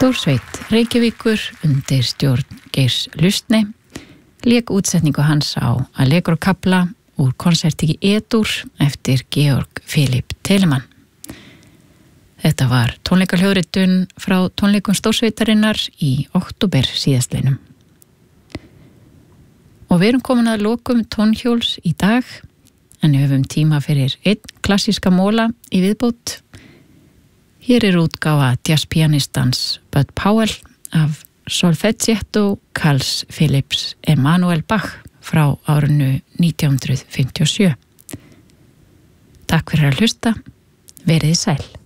Stórsveit Reykjavíkur undir stjórn Geirs Lustni lék útsetningu hans á Allegro kafla úr konserti í E-dur eftir Georg Philipp Telemann. Þetta var tónleikaljóðritun frá tónleikum Stórsveitarinnar í október síðastliðnum. Og við erum komin að lokum tónhjóls í dag, en við höfum tíma fyrir einn klassíska móla í viðbót. Hér er útgáfa jazzpianistans Bud Powell af Solfeggietto Carls Philipps Emanuel Bach frá árinu 1957. Takk fyrir að hlusta, verið sæl.